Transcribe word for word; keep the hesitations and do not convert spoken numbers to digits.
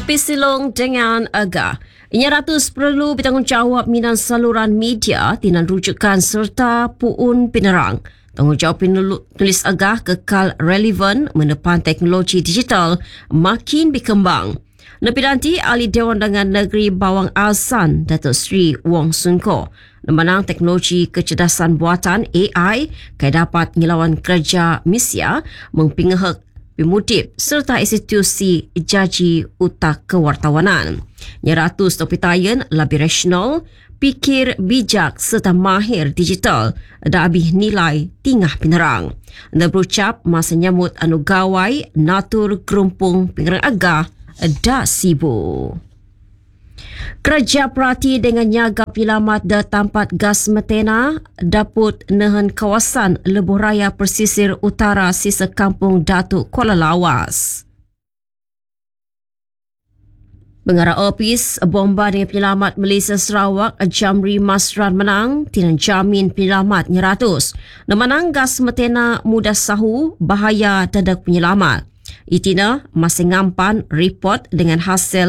Pisilong dengan agak. Inya ratus perlu bertanggungjawab minan saluran media tinan rujukan serta puun penerang. Tanggungjawab penulis agah kekal relevan menepan teknologi digital makin berkembang. Lebih nanti, Ahli Dewan Undangan Negeri Bawang Azan, Datuk Seri Wong Sun Ko, memenang teknologi kecerdasan buatan A I kaya dapat ngelawan kerja misia mengpingehek pemudip serta institusi jaji utak kewartawanan. Nyeratus topitayan lebih rasional, pikir bijak serta mahir digital dan abih nilai tingah penerang. Anda berucap masa nyamut anu gawai natur gerumpung pengerang agah da sibu. Kerja perhati dengan nyaga pilamat da tampat gas metena daput nehen kawasan lebuh raya persisir utara sisa kampung Datuk Kuala Lawas. Pengarah Opis Bomba dengan Penyelamat Malaysia Sarawak Jamri Masran menang tinan jamin penyelamat nyeratus. Nemenang gas metena mudah sahu bahaya dadak penyelamat. Itina masih ngampan report dengan hasil